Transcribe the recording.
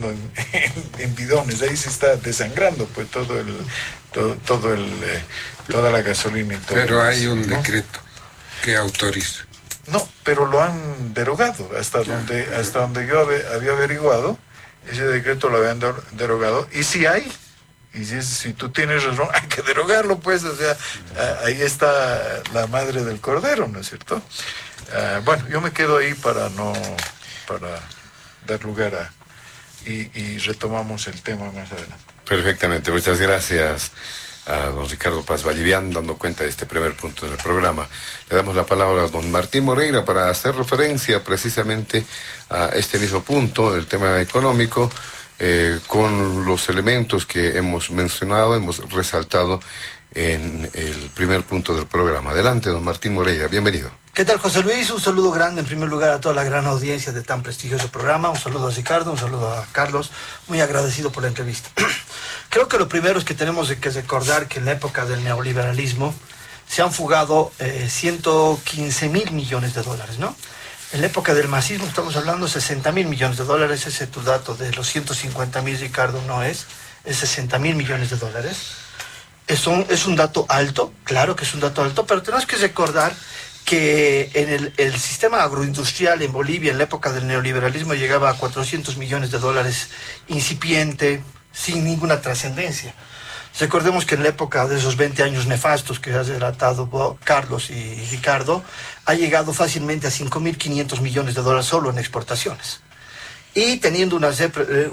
echando en bidones, ahí se está desangrando pues toda la gasolina y todo. Pero hay un decreto que autoriza. No, pero lo han derogado, hasta donde yo había averiguado, ese decreto lo habían derogado, y si hay, si tú tienes razón, hay que derogarlo, pues, o sea, ahí está la madre del cordero, ¿no es cierto? Bueno, yo me quedo ahí para dar lugar y retomamos el tema más adelante. Perfectamente, muchas gracias a don Ricardo Paz Vallivian, dando cuenta de este primer punto del programa. Le damos la palabra a don Martín Moreira para hacer referencia precisamente a este mismo punto, el tema económico, con los elementos que hemos mencionado, hemos resaltado en el primer punto del programa. Adelante, don Martín Moreira, bienvenido. ¿Qué tal, José Luis? Un saludo grande en primer lugar a toda la gran audiencia de tan prestigioso programa. Un saludo a Ricardo, un saludo a Carlos. Muy agradecido por la entrevista. Creo que lo primero es que tenemos que recordar que en la época del neoliberalismo se han fugado 115.000 millones de dólares, ¿no? En la época del masismo estamos hablando de 60.000 millones de dólares. Ese es tu dato de los 150.000, Ricardo, no es 60.000 millones de dólares. Es un dato alto, claro que es un dato alto, pero tenemos que recordar que en el sistema agroindustrial en Bolivia, en la época del neoliberalismo, llegaba a 400 millones de dólares, incipiente, sin ninguna trascendencia. Recordemos que en la época de esos 20 años nefastos que has relatado Carlos y Ricardo, ha llegado fácilmente a 5.500 millones de dólares solo en exportaciones. Y teniendo